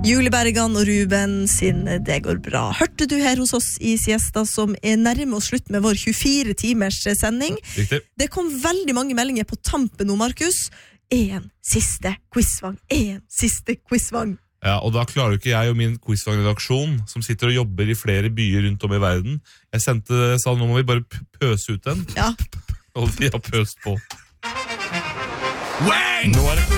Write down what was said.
Julie Bergan og Ruben sin Det går bra. Hørte du her hos oss i Siesta som nærme oss slutt med vår 24 timers sending. Riktig. Det kom veldig mange meldinger på tampen nå, Markus. En siste quizvang. Ja, og da klarer ikke jeg og min quizvang-redaksjon, som sitter og jobber i flere byer rundt om i verden. Jeg sa nå må vi bare pøse ut den. Ja. Og vi har pøst på. Wang! Nå det